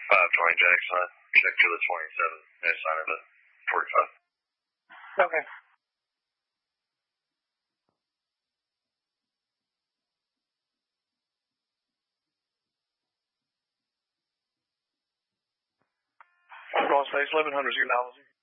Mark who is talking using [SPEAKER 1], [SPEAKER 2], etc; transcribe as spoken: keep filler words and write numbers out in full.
[SPEAKER 1] five twenty Jackson. Check to the twenty-seven. That's sign of the forty-five.
[SPEAKER 2] Okay. Cross base eleven hundred, zero dollars.